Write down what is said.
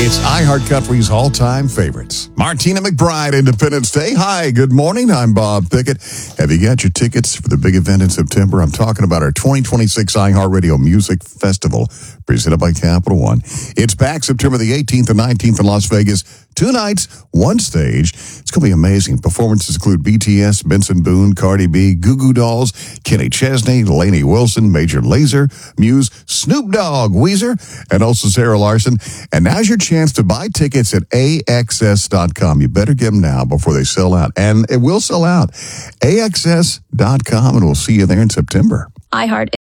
It's iHeart Country's all-time favorites. Martina McBride, Independence Day. Hi, good morning. I'm Bob Pickett. Have you got your tickets for the big event in September? I'm talking about our 2026 iHeartRadio Music Festival, presented by Capital One. It's back September the 18th and 19th in Las Vegas. 2 nights, 1 stage. It's going to be amazing. Performances include BTS, Benson Boone, Cardi B, Goo Goo Dolls, Kenny Chesney, Lainey Wilson, Major Lazer, Muse, Snoop Dogg, Weezer, and also Sarah Larson. And now's your chance to buy tickets at AXS.com. You better get them now before they sell out. And it will sell out. AXS.com, and we'll see you there in September. iHeart